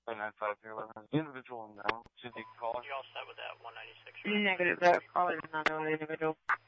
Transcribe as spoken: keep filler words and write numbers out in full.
nine five zero eleven. Individual now. Should you call? You all set with that one ninety-six? Negative, that caller is not an individual.